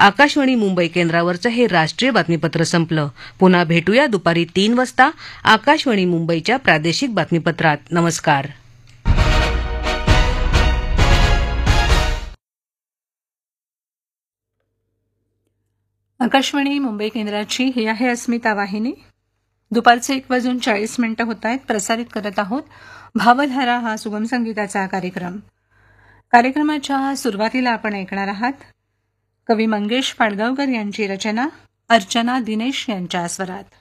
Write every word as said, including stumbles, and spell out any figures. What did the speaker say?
आकाशवाणी मुंबई केंद्रावरचं हे राष्ट्रीय बातमीपत्र संपलं. पुन्हा भेटूया दुपारी तीन वाजता आकाशवाणी मुंबईच्या प्रादेशिक बातमीपत्रात. नमस्कार. आकाशवाणी मुंबई केंद्राची ही आहे अस्मिता वाहिनी. दुपारचे एक वाजून चाळीस मिनिटं होत आहेत. प्रसारित करत आहोत भावधारा हा सुगम संगीताचा कार्यक्रम. कार्यक्रमाच्या सुरुवातीला आपण ऐकणार आहात कवी मंगेश पाडगावकर यांची रचना अर्चना दिनेश यांच्या स्वरात.